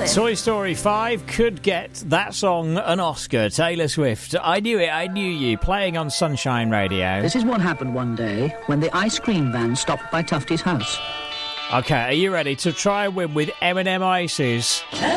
Toy Story 5 could get that song an Oscar. Taylor Swift. I knew it, I knew you. Playing on Sunshine Radio. This is what happened one day when the ice cream van stopped by Tufty's house. Okay, are you ready to try and win with M&M Ices?